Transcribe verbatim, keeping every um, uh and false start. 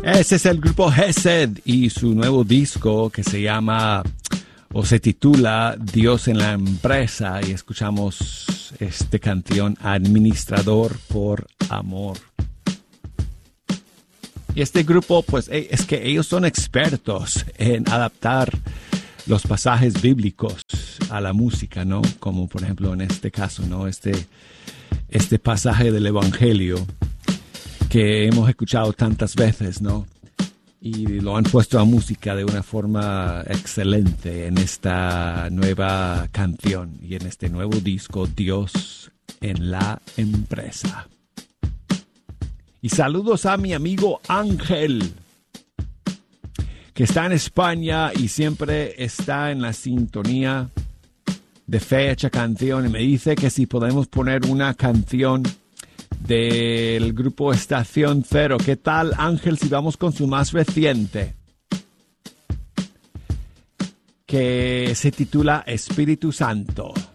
Ese es el grupo Gesed y su nuevo disco que se llama o se titula Dios en la Empresa, y escuchamos esta canción Administrador por Amor. Y este grupo, pues es que ellos son expertos en adaptar los pasajes bíblicos a la música, ¿no? Como por ejemplo en este caso, ¿no? Este, este pasaje del Evangelio que hemos escuchado tantas veces, ¿no? Y lo han puesto a música de una forma excelente en esta nueva canción y en este nuevo disco, Dios en la Empresa. Y saludos a mi amigo Ángel, que está en España y siempre está en la sintonía de Fecha Canción, y me dice que si podemos poner una canción del grupo Estación Cero. ¿Qué tal, Ángel, si vamos con su más reciente, que se titula Espíritu Santo?